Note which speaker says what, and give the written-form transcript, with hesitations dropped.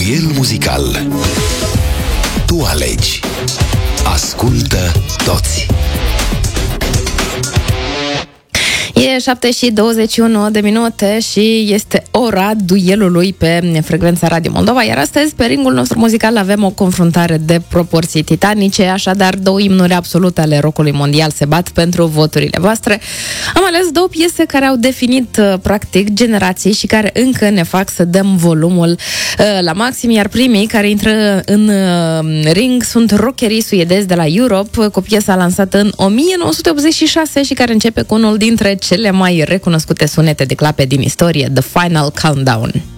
Speaker 1: Duel muzical. Tu alegi. Ascultă toți.
Speaker 2: E 7:21 și este ora duelului pe frecvența Radio Moldova, iar astăzi pe ringul nostru muzical avem o confruntare de proporții titanice, așadar două imnuri absolute ale rockului mondial se bat pentru voturile voastre. Am ales două piese care au definit practic generații și care încă ne fac să dăm volumul la maxim, iar primii care intră în ring sunt rockerii suedezi de la Europe cu piesa lansată în 1986 și care începe cu unul dintre cele mai recunoscute sunete de clape din istorie, The Final Countdown.